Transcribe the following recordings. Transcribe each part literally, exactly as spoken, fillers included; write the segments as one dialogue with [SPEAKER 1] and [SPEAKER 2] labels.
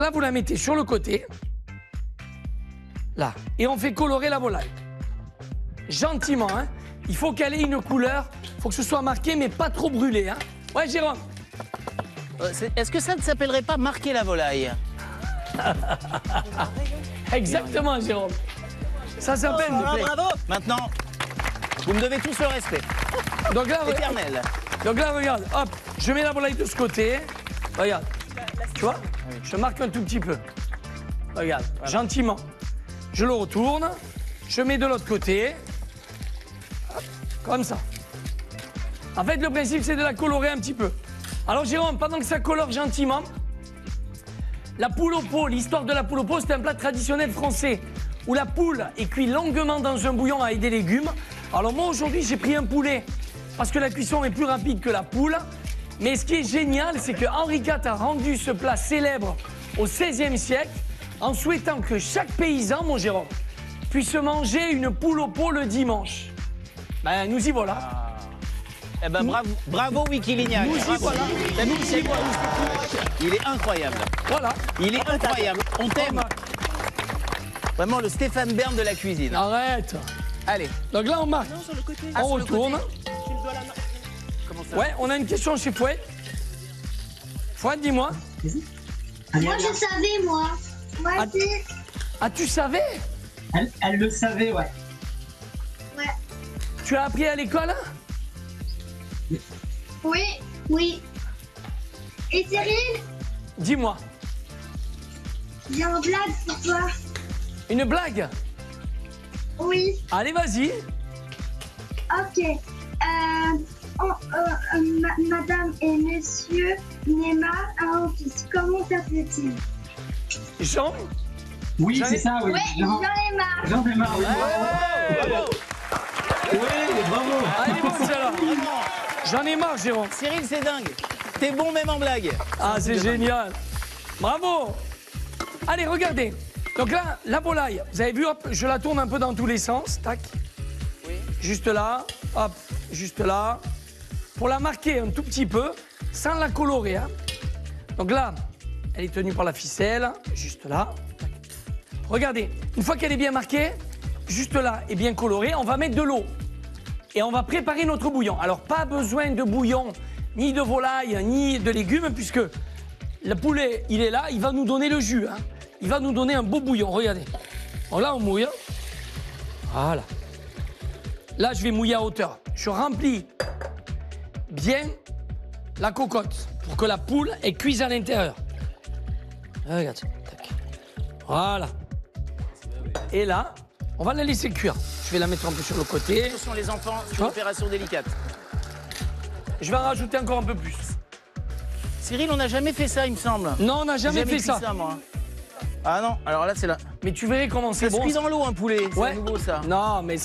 [SPEAKER 1] Là, vous la mettez sur le côté. Là. Et on fait colorer la volaille. Gentiment, hein. Il faut qu'elle ait une couleur. Il faut que ce soit marqué, mais pas trop brûlé, hein. Ouais, Jérôme.
[SPEAKER 2] Est-ce que ça ne s'appellerait pas marquer la volaille?
[SPEAKER 1] Exactement, Jérôme. Ça s'appelle...
[SPEAKER 2] Oh, bravo. Maintenant, vous me devez tous le respect.
[SPEAKER 1] Donc là,
[SPEAKER 2] éternel.
[SPEAKER 1] Donc là, regarde, hop, je mets la volaille de ce côté. Regarde, tu vois, je marque un tout petit peu. Regarde, voilà. Gentiment. Je le retourne, je mets de l'autre côté. Hop, comme ça. En fait, le principe, c'est de la colorer un petit peu. Alors, Jérôme, pendant que ça colore gentiment, la poule au pot, l'histoire de la poule au pot, c'est un plat traditionnel français où la poule est cuite longuement dans un bouillon avec des légumes. Alors moi, aujourd'hui, j'ai pris un poulet parce que la cuisson est plus rapide que la poule. Mais ce qui est génial, c'est que Henri quatre a rendu ce plat célèbre au seizième siècle en souhaitant que chaque paysan, mon Jérôme, puisse manger une poule au pot le dimanche. Ben, nous y voilà.
[SPEAKER 2] Ah. Eh ben, bravo, bravo Wikilignac.
[SPEAKER 1] Nous y voilà.
[SPEAKER 2] Nous y voilà. Il est incroyable.
[SPEAKER 1] Voilà.
[SPEAKER 2] Il est incroyable. On t'aime. Vraiment le Stéphane Bern de la cuisine.
[SPEAKER 1] Arrête.
[SPEAKER 2] Allez.
[SPEAKER 1] Donc là, on marque.
[SPEAKER 3] Non, sur le côté.
[SPEAKER 1] On
[SPEAKER 2] Ah,
[SPEAKER 1] retourne.
[SPEAKER 3] Tu me dois la main.
[SPEAKER 2] Comment ça?
[SPEAKER 1] Ouais, on a une question chez Fouette. Fouette, dis-moi.
[SPEAKER 4] Moi, je savais, moi. Moi,
[SPEAKER 1] Ah.
[SPEAKER 4] c'est...
[SPEAKER 1] Ah, tu savais?
[SPEAKER 5] Elle, elle le savait, ouais.
[SPEAKER 4] Ouais.
[SPEAKER 1] Tu as appris à l'école?
[SPEAKER 4] Oui, oui. Et Cyril,
[SPEAKER 1] Dis-moi.
[SPEAKER 4] j'ai une blague pour toi.
[SPEAKER 1] Une blague?
[SPEAKER 4] Oui,
[SPEAKER 1] Allez, vas-y.
[SPEAKER 4] ok. Euh, oh, euh, euh, ma- Madame et Monsieur Neymar a un fils. Comment ça se fait-il?
[SPEAKER 1] Jean?
[SPEAKER 5] Oui,
[SPEAKER 1] J'en ai-
[SPEAKER 5] c'est ça, oui.
[SPEAKER 4] Oui,
[SPEAKER 5] Jean,
[SPEAKER 4] j'en ai marre.
[SPEAKER 5] Jean démarre, oui.
[SPEAKER 2] Bravo.
[SPEAKER 5] Oui, bravo.
[SPEAKER 1] Allez, bon, celle-là. J'en ai marre, Jérôme.
[SPEAKER 2] Cyril, c'est dingue. T'es bon même en blague.
[SPEAKER 1] Ah, c'est génial. Bravo. Allez, regardez. Donc là, la volaille, vous avez vu, hop, je la tourne un peu dans tous les sens. Tac.
[SPEAKER 2] Oui.
[SPEAKER 1] Juste là, hop, juste là. Pour la marquer un tout petit peu, sans la colorer, hein. Donc là, elle est tenue par la ficelle, juste là. Tac. Regardez, une fois qu'elle est bien marquée, juste là et bien colorée, on va mettre de l'eau. Et on va préparer notre bouillon. Alors, pas besoin de bouillon, ni de volaille, ni de légumes, puisque le poulet, il est là, il va nous donner le jus, hein. Il va nous donner un beau bouillon, regardez. Bon, là, on mouille. Voilà. Là, je vais mouiller à hauteur. Je remplis bien la cocotte pour que la poule est cuise à l'intérieur. Regarde. Tac. Voilà. Et là, on va la laisser cuire. Je vais la mettre un peu sur le côté.
[SPEAKER 2] Attention les enfants, c'est une
[SPEAKER 1] vois
[SPEAKER 2] opération délicate.
[SPEAKER 1] Je vais en rajouter encore un peu plus.
[SPEAKER 2] Cyril, on n'a jamais fait ça, il me semble.
[SPEAKER 1] Non, on n'a jamais,
[SPEAKER 2] Jamais
[SPEAKER 1] fait
[SPEAKER 2] cuit
[SPEAKER 1] ça.
[SPEAKER 2] moi. Ah non, alors là, c'est là.
[SPEAKER 1] Mais tu verrais comment c'est
[SPEAKER 2] Ça se
[SPEAKER 1] bon.
[SPEAKER 2] cuit dans l'eau, un poulet. C'est
[SPEAKER 1] Ouais.
[SPEAKER 2] nouveau, ça.
[SPEAKER 1] Non, mais ça...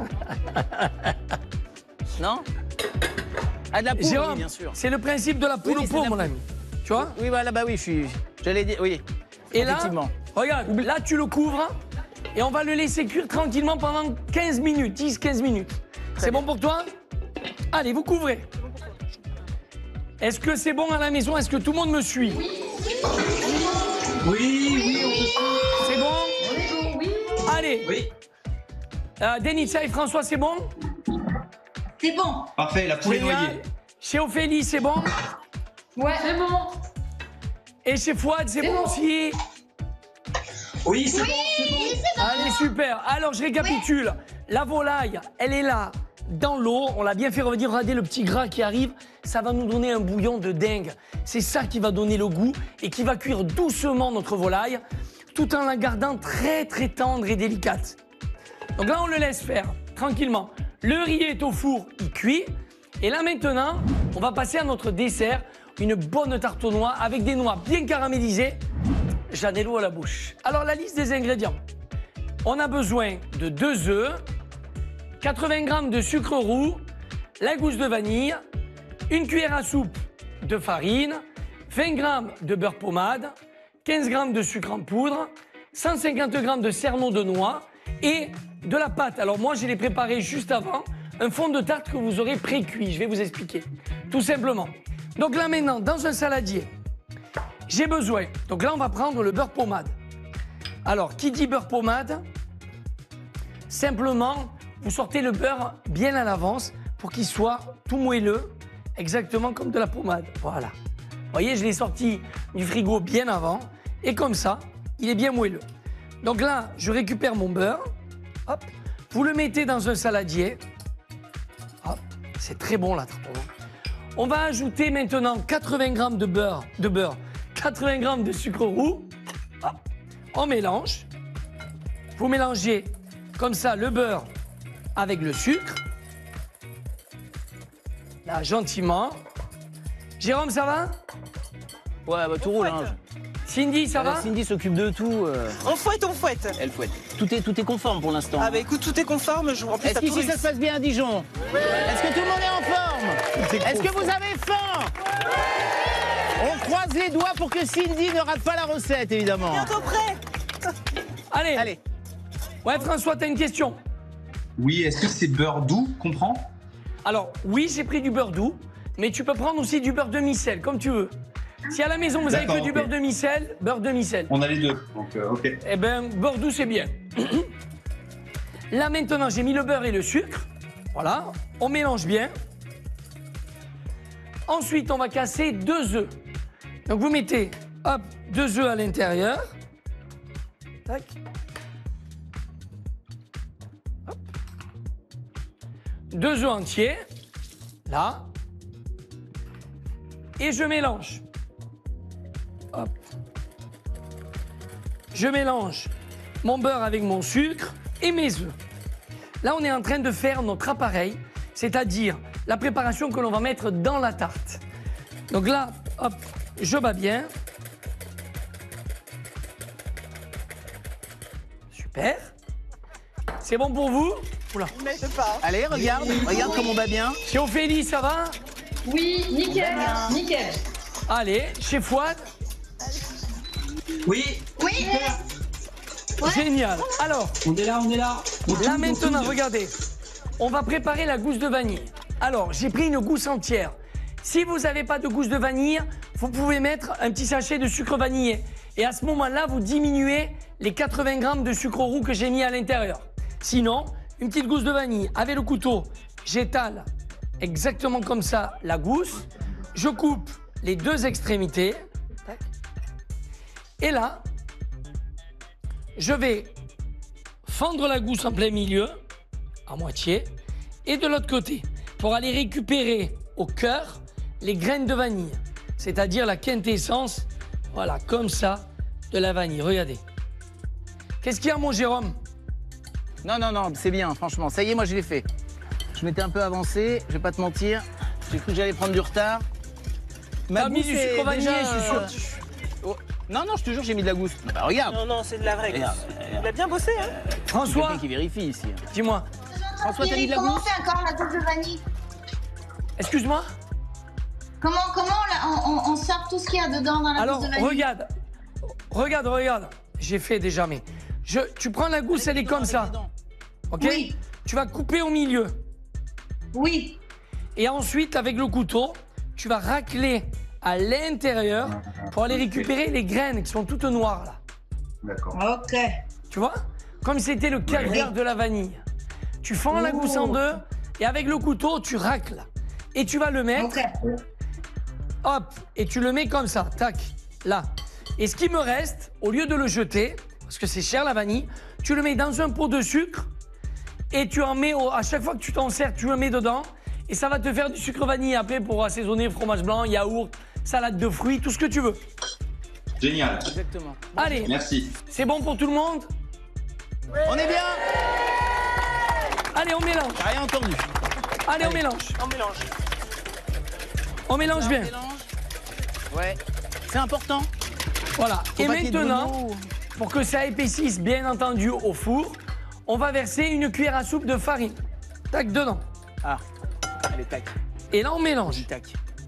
[SPEAKER 2] Non? Ah, de la poule,
[SPEAKER 1] Jérôme,
[SPEAKER 2] oui, bien sûr.
[SPEAKER 1] c'est le principe de la poule
[SPEAKER 2] Oui,
[SPEAKER 1] au
[SPEAKER 2] mais c'est
[SPEAKER 1] pot,
[SPEAKER 2] de la
[SPEAKER 1] mon
[SPEAKER 2] poule.
[SPEAKER 1] ami. Tu vois?
[SPEAKER 2] Oui, voilà, bah oui, je suis... J'allais dire, oui.
[SPEAKER 1] Et là,
[SPEAKER 2] Effectivement.
[SPEAKER 1] regarde, là, tu le couvres et on va le laisser cuire tranquillement pendant quinze minutes, dix quinze minutes. C'est bon pour toi? Allez, vous couvrez. Est-ce que c'est bon à la maison? Est-ce que tout le monde me suit?
[SPEAKER 5] Oui, oui, on te suit.
[SPEAKER 1] C'est bon?
[SPEAKER 4] Oui.
[SPEAKER 1] Allez.
[SPEAKER 5] Oui.
[SPEAKER 1] Euh, Denitza et François, c'est bon?
[SPEAKER 4] C'est bon.
[SPEAKER 5] Parfait, la poule est
[SPEAKER 1] Génial.
[SPEAKER 5] noyée.
[SPEAKER 1] Chez Ophélie, c'est bon?
[SPEAKER 4] Ouais. C'est bon.
[SPEAKER 1] Et chez Fouad, c'est bon aussi?
[SPEAKER 5] Oui, c'est bon, c'est bon.
[SPEAKER 4] Oui, c'est bon.
[SPEAKER 1] Allez, super. Alors, je récapitule. La volaille, elle est là, dans l'eau. On l'a bien fait revenir. Regardez le petit gras qui arrive. Ça va nous donner un bouillon de dingue. C'est ça qui va donner le goût et qui va cuire doucement notre volaille, tout en la gardant très, très tendre et délicate. Donc là, on le laisse faire, tranquillement. Le riz est au four, il cuit. Et là, maintenant, on va passer à notre dessert. Une bonne tarte aux noix avec des noix bien caramélisées. J'en ai l'eau à la bouche. Alors, la liste des ingrédients. On a besoin de deux œufs, quatre-vingts grammes de sucre roux, la gousse de vanille, une cuillère à soupe de farine, vingt grammes de beurre pommade, quinze grammes de sucre en poudre, cent cinquante grammes de cerneau de noix et de la pâte. Alors moi, je l'ai préparé juste avant, un fond de tarte que vous aurez pré-cuit. Je vais vous expliquer, tout simplement. Donc là maintenant, dans un saladier, J'ai besoin, donc là on va prendre le beurre pommade. Alors, qui dit beurre pommade? Simplement, vous sortez le beurre bien à l'avance pour qu'il soit tout moelleux, exactement comme de la pommade. Voilà. Vous voyez, je l'ai sorti du frigo bien avant et comme ça, il est bien moelleux. Donc là, je récupère mon beurre. Hop. Vous le mettez dans un saladier. Hop. C'est très bon là. On va ajouter maintenant quatre-vingts grammes de beurre, de beurre, quatre-vingts grammes de sucre roux. Hop. On mélange. Vous mélangez comme ça le beurre avec le sucre. Là, gentiment. Jérôme, ça va?
[SPEAKER 2] Ouais, bah, tout roule. Hein.
[SPEAKER 1] Cindy, ça va?
[SPEAKER 2] Cindy s'occupe de tout. Euh...
[SPEAKER 3] On fouette, on fouette.
[SPEAKER 2] Elle fouette. Tout est, tout est conforme pour l'instant.
[SPEAKER 3] Ah bah écoute, tout est conforme. Je vous
[SPEAKER 2] Est-ce qu'ici ça se passe bien à Dijon? Est-ce que tout le monde est en forme? Est-ce que vous avez faim? On croise les doigts pour que Cindy ne rate pas la recette, évidemment.
[SPEAKER 3] Bientôt prêt.
[SPEAKER 1] Allez.
[SPEAKER 2] Allez.
[SPEAKER 1] Ouais, François, t'as une question?
[SPEAKER 5] Oui, est-ce que c'est beurre doux qu'on prend?
[SPEAKER 1] Alors, oui, j'ai pris du beurre doux, mais tu peux prendre aussi du beurre demi-sel, comme tu veux. Si à la maison, vous avez que du
[SPEAKER 5] okay.
[SPEAKER 1] beurre demi-sel, beurre demi-sel.
[SPEAKER 5] On a les deux, donc euh, ok.
[SPEAKER 1] Eh bien, beurre doux, c'est bien. Là, maintenant, j'ai mis le beurre et le sucre. Voilà, on mélange bien. Ensuite, on va casser deux œufs. Donc, vous mettez, hop, deux œufs à l'intérieur. Tac. Hop. Deux œufs entiers. Là. Et je mélange. Hop. Je mélange mon beurre avec mon sucre et mes œufs. Là, on est en train de faire notre appareil, c'est-à-dire la préparation que l'on va mettre dans la tarte. Donc là, hop, je bats bien. Super. C'est bon pour vous? Oula.
[SPEAKER 3] Pas.
[SPEAKER 2] Allez, regarde, regarde comme on va bien.
[SPEAKER 1] Chez Ophélie, ça va?
[SPEAKER 6] Oui, nickel, nickel.
[SPEAKER 1] Allez, chez Fouad?
[SPEAKER 5] Oui,
[SPEAKER 4] Oui,
[SPEAKER 1] Génial. Alors,
[SPEAKER 5] on est là, on est là. On
[SPEAKER 1] là
[SPEAKER 5] tourne, on
[SPEAKER 1] maintenant,
[SPEAKER 5] tourne.
[SPEAKER 1] regardez, on va préparer la gousse de vanille. Alors, j'ai pris une gousse entière. Si vous n'avez pas de gousse de vanille, vous pouvez mettre un petit sachet de sucre vanillé. Et à ce moment-là, vous diminuez les quatre-vingts grammes de sucre roux que j'ai mis à l'intérieur. Sinon, une petite gousse de vanille. Avec le couteau, j'étale exactement comme ça la gousse. Je coupe les deux extrémités. Tac. Et là, je vais fendre la gousse en plein milieu, à moitié, et de l'autre côté, pour aller récupérer au cœur les graines de vanille, c'est-à-dire la quintessence, voilà, comme ça, de la vanille. Regardez. Qu'est-ce qu'il y a, mon Jérôme?
[SPEAKER 2] Non, non, non, c'est bien, franchement. Ça y est, moi, je l'ai fait. Je m'étais un peu avancé, je vais pas te mentir. J'ai cru que j'allais prendre du retard.
[SPEAKER 1] T'as mis
[SPEAKER 2] gousse
[SPEAKER 1] du
[SPEAKER 2] est
[SPEAKER 1] sucre vanillé,
[SPEAKER 2] déjà,
[SPEAKER 1] je suis sûr.
[SPEAKER 2] euh, oh, Non, non, je te jure, j'ai mis de la gousse. Bah, regarde.
[SPEAKER 3] Non, non, c'est de la vraie
[SPEAKER 2] Regarde,
[SPEAKER 3] gousse.
[SPEAKER 2] regarde.
[SPEAKER 3] Il a bien bossé, hein.
[SPEAKER 1] François,
[SPEAKER 2] Quelqu'un qui vérifie ici.
[SPEAKER 1] dis-moi.
[SPEAKER 2] François, t'as mis de la
[SPEAKER 4] comment on
[SPEAKER 2] gousse?
[SPEAKER 4] fait encore la gousse de vanille?
[SPEAKER 1] Excuse-moi.
[SPEAKER 4] Comment, comment on, on, on sort tout ce qu'il y a dedans dans la
[SPEAKER 1] Alors,
[SPEAKER 4] gousse de vanille?
[SPEAKER 1] regarde. Regarde, regarde. J'ai fait déjà, mais... Je, tu prends la gousse, elle est comme ça. OK?
[SPEAKER 4] Oui.
[SPEAKER 1] Tu vas couper au milieu.
[SPEAKER 4] Oui.
[SPEAKER 1] Et ensuite, avec le couteau, tu vas racler à l'intérieur pour aller récupérer les graines qui sont toutes noires, là.
[SPEAKER 5] D'accord.
[SPEAKER 4] Ok.
[SPEAKER 1] Tu vois? Comme c'était le caviar de la vanille. Tu fends la gousse en deux et avec le couteau, tu racles. Et tu vas le mettre,
[SPEAKER 4] Ok.
[SPEAKER 1] hop, et tu le mets comme ça, tac, là. Et ce qui me reste, au lieu de le jeter, parce que c'est cher la vanille, tu le mets dans un pot de sucre et tu en mets, au, à chaque fois que tu t'en sers, tu le mets dedans et ça va te faire du sucre vanille après pour assaisonner fromage blanc, yaourt, salade de fruits, tout ce que tu veux.
[SPEAKER 5] Génial.
[SPEAKER 2] Exactement.
[SPEAKER 1] Allez,
[SPEAKER 5] Merci.
[SPEAKER 1] c'est bon pour tout le monde?
[SPEAKER 2] On est bien?
[SPEAKER 1] Allez, on mélange.
[SPEAKER 2] T'as rien entendu.
[SPEAKER 1] Allez, on mélange.
[SPEAKER 3] On mélange.
[SPEAKER 1] On mélange bien.
[SPEAKER 2] Mélange. Ouais. C'est important.
[SPEAKER 1] Voilà.
[SPEAKER 2] Faut
[SPEAKER 1] Et
[SPEAKER 2] pas qu'il y ait de
[SPEAKER 1] maintenant,
[SPEAKER 2] grumeaux.
[SPEAKER 1] pour que ça épaississe bien entendu au four, on va verser une cuillère à soupe de farine. Tac, dedans.
[SPEAKER 2] Ah. Allez, tac.
[SPEAKER 1] Et là, on mélange.
[SPEAKER 2] Tac.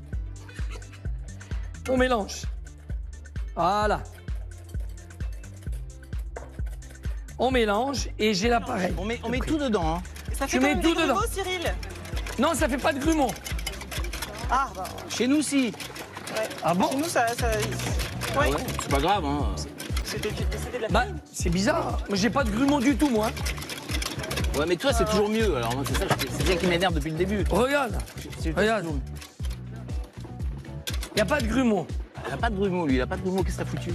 [SPEAKER 1] On mélange. Voilà. On mélange et j'ai l'appareil.
[SPEAKER 2] On met, on met tout dedans. Hein.
[SPEAKER 3] Ça
[SPEAKER 1] Tu
[SPEAKER 3] fait
[SPEAKER 1] mets
[SPEAKER 3] quand même
[SPEAKER 1] tout
[SPEAKER 3] des
[SPEAKER 1] dedans.
[SPEAKER 3] grumeaux, Cyril?
[SPEAKER 1] Non, ça fait pas de grumeaux.
[SPEAKER 3] Ah, bah,
[SPEAKER 2] Chez nous, si.
[SPEAKER 3] ouais.
[SPEAKER 1] Ah bon?
[SPEAKER 3] Chez nous, ça... ça...
[SPEAKER 2] Ah ouais, c'est pas grave, hein.
[SPEAKER 3] C'était c'était de la
[SPEAKER 1] Bah,
[SPEAKER 3] farine.
[SPEAKER 1] c'est bizarre. Moi, j'ai pas de grumeaux du tout, moi.
[SPEAKER 2] Ouais, mais toi, c'est toujours mieux. Alors, moi, c'est ça, c'est ça qui m'énerve depuis le début.
[SPEAKER 1] Regarde.
[SPEAKER 2] C'est-
[SPEAKER 1] Regarde. Il n'y a pas de grumeaux.
[SPEAKER 2] Il a pas de grumeaux, lui. Il a pas de grumeaux. Qu'est-ce que t'as foutu?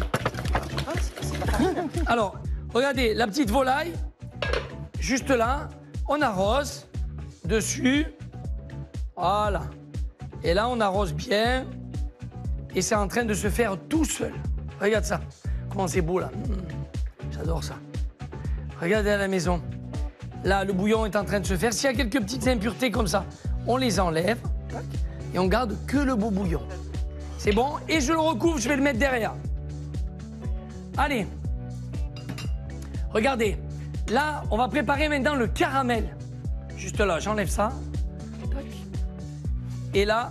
[SPEAKER 1] Alors, regardez, la petite volaille, juste là, on arrose dessus. Voilà. Et là, on arrose bien. Et c'est en train de se faire tout seul. Regarde ça. Comment c'est beau, là. Mmh. J'adore ça. Regardez à la maison. Là, le bouillon est en train de se faire. S'il y a quelques petites impuretés comme ça, on les enlève. Tac, et on garde que le beau bouillon. C'est bon. Et je le recouvre, je vais le mettre derrière. Allez. Regardez. Là, on va préparer maintenant le caramel. Juste là, j'enlève ça. Tac. Et là,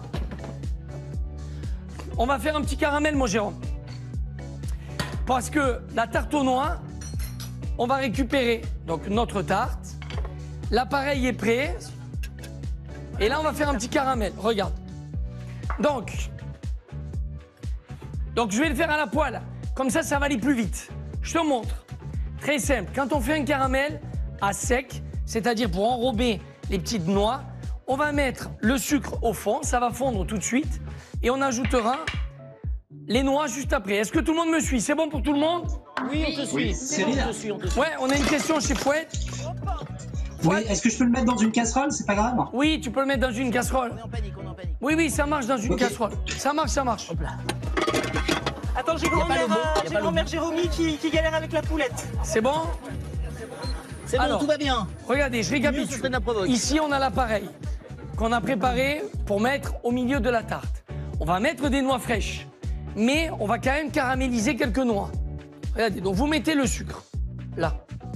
[SPEAKER 1] on va faire un petit caramel, mon Jérôme. Parce que la tarte aux noix, on va récupérer donc notre tarte. L'appareil est prêt. Et là, on va faire un petit caramel. Regarde. Donc, donc, je vais le faire à la poêle. Comme ça, ça va aller plus vite. Je te montre. Très simple. Quand on fait un caramel à sec, c'est-à-dire pour enrober les petites noix, on va mettre le sucre au fond. Ça va fondre tout de suite. Et on ajoutera les noix juste après. Est-ce que tout le monde me suit? C'est bon pour tout le monde?
[SPEAKER 2] Oui, on te suit.
[SPEAKER 5] Oui,
[SPEAKER 2] C'est bon, on te suit, on te suit.
[SPEAKER 1] Ouais, on a une question chez Fouette.
[SPEAKER 5] Oui, est-ce que je peux le mettre dans une casserole? C'est pas grave.
[SPEAKER 1] Oui, tu peux le mettre dans une casserole.
[SPEAKER 2] On est en panique, on est en panique.
[SPEAKER 1] Oui, oui, ça marche dans une
[SPEAKER 5] Ok.
[SPEAKER 1] casserole. Ça marche, ça marche.
[SPEAKER 2] Hop là.
[SPEAKER 3] Attends, j'ai
[SPEAKER 2] Y a pas
[SPEAKER 3] grand-mère
[SPEAKER 2] le mot, y a
[SPEAKER 3] euh,
[SPEAKER 2] pas
[SPEAKER 3] j'ai
[SPEAKER 2] le
[SPEAKER 3] grand-mère
[SPEAKER 2] mot.
[SPEAKER 3] Jérôme qui, qui galère avec la poulette.
[SPEAKER 1] C'est bon?
[SPEAKER 2] C'est bon,
[SPEAKER 1] Alors.
[SPEAKER 2] tout va bien.
[SPEAKER 1] Regardez, je
[SPEAKER 2] Mieux, ce
[SPEAKER 1] récapitule.
[SPEAKER 2] serait de la provoque.
[SPEAKER 1] Ici, on a l'appareil qu'on a préparé pour mettre au milieu de la tarte. On va mettre des noix fraîches, mais on va quand même caraméliser quelques noix. Regardez, donc vous mettez le sucre, là.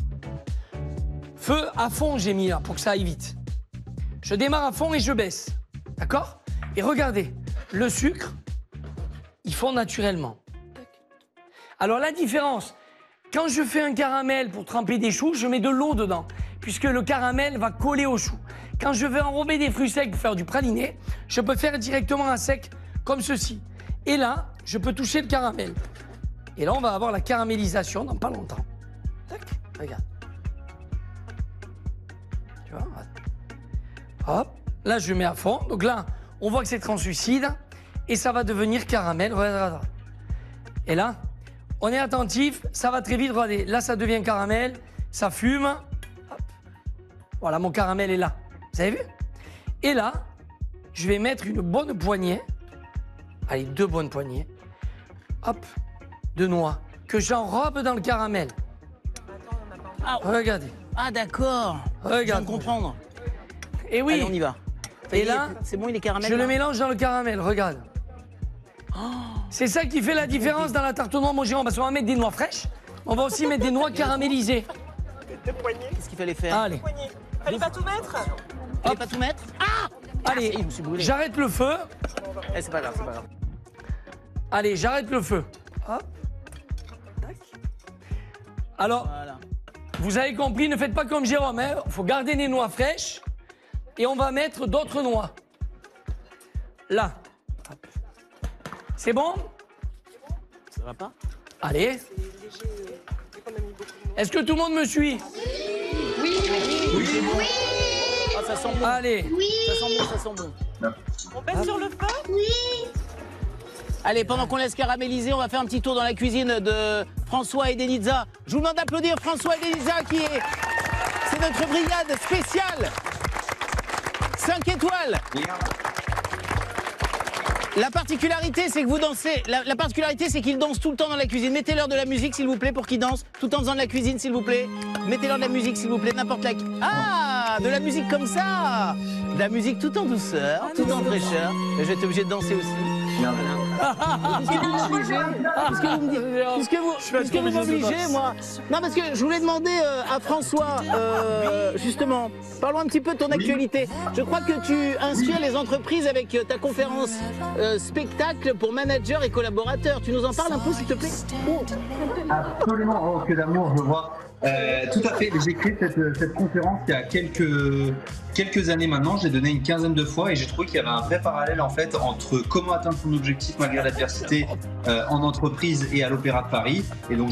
[SPEAKER 1] Feu à fond, j'ai mis là, pour que ça aille vite. Je démarre à fond et je baisse, d'accord? Et regardez, le sucre, il fond naturellement. Alors la différence, quand je fais un caramel pour tremper des choux, je mets de l'eau dedans, puisque le caramel va coller aux choux. Quand je vais enrober des fruits secs pour faire du praliné, je peux faire directement à sec, comme ceci. Et là, je peux toucher le caramel. Et là, on va avoir la caramélisation dans pas longtemps. Tac, regarde. Tu vois? Hop, là, je mets à fond. Donc là, on voit que c'est translucide et ça va devenir caramel. Regarde, regarde. Et là, on est attentif, ça va très vite. Regardez, là, ça devient caramel, ça fume. Hop. Voilà, mon caramel est là. Vous avez vu? Et là, je vais mettre une bonne poignée. Allez, deux bonnes poignées. Hop, de noix que j'enrobe dans le caramel.
[SPEAKER 2] Ah,
[SPEAKER 1] Regardez,
[SPEAKER 2] ah d'accord. Je viens
[SPEAKER 1] regarde.
[SPEAKER 2] de comprendre.
[SPEAKER 1] Et oui,
[SPEAKER 2] Allez, on y va. Ça y
[SPEAKER 1] Et
[SPEAKER 2] est,
[SPEAKER 1] là,
[SPEAKER 2] c'est bon, il est caramel.
[SPEAKER 1] je le
[SPEAKER 2] là
[SPEAKER 1] mélange dans le caramel, regarde. C'est ça qui fait la différence dans la tarte aux noix, mon Jérôme, parce qu'on va mettre des noix fraîches, on va aussi mettre des noix caramélisées.
[SPEAKER 3] Deux poignées.
[SPEAKER 2] Qu'est-ce qu'il fallait faire?
[SPEAKER 1] Allez,
[SPEAKER 3] Poignées. Fallait pas tout mettre.
[SPEAKER 2] Fallait pas tout mettre? Ah,
[SPEAKER 1] allez,
[SPEAKER 2] je me suis brûlé.
[SPEAKER 1] j'arrête le feu.
[SPEAKER 2] Eh, c'est pas grave, c'est pas grave.
[SPEAKER 1] Allez, j'arrête le feu. Hop. Tac. Alors,
[SPEAKER 2] Voilà.
[SPEAKER 1] vous avez compris, ne faites pas comme Jérôme, il hein. faut garder les noix fraîches et on va mettre d'autres noix. Là. Hop. C'est bon?
[SPEAKER 2] Ça va pas?
[SPEAKER 1] Allez. Est-ce que tout le monde me suit?
[SPEAKER 2] Ah, ça sent bon.
[SPEAKER 1] Allez.
[SPEAKER 2] Ça sent bon, ça sent bon.
[SPEAKER 3] On pèse sur le feu.
[SPEAKER 2] Allez, pendant qu'on laisse caraméliser, on va faire un petit tour dans la cuisine de François et Denitza. Je vous demande d'applaudir François et Denitza qui est... C'est notre brigade spéciale. cinq étoiles. La particularité, c'est que vous dansez. La, la particularité, c'est qu'ils dansent tout le temps dans la cuisine. Mettez-leur de la musique, s'il vous plaît, pour qu'ils dansent tout en faisant de la cuisine, s'il vous plaît. Mettez-leur de la musique, s'il vous plaît, n'importe laquelle. Ah, de la musique comme ça. De la musique tout en douceur, tout en fraîcheur. Et je vais être obligé de danser aussi. Puisque vous m'obligez, puisque vous me dites- puisque vous, puisque vous m'obligez, moi. Non, parce que je voulais demander euh, à François, euh, justement, parlons un petit peu de ton actualité. Je crois que tu inspires les entreprises avec euh, ta conférence euh, spectacle pour managers et collaborateurs. Tu nous en parles un peu, s'il te plaît? Oh.
[SPEAKER 5] Absolument, oh, que d'amour, je vois. Euh, tout à fait. J'ai créé cette, cette conférence il y a quelques, quelques années maintenant. J'ai donné une quinzaine de fois et j'ai trouvé qu'il y avait un vrai parallèle en fait entre comment atteindre son objectif malgré l'adversité euh, en entreprise et à l'Opéra de Paris. Et donc